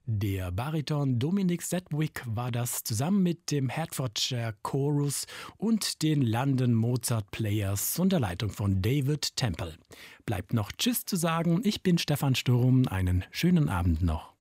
Der Bariton Dominic Sedgwick war das zusammen mit dem Hertfordshire Chorus und den London Mozart Players unter Leitung von David Temple. Bleibt noch Tschüss zu sagen. Ich bin Stefan Sturm. Einen schönen Abend noch.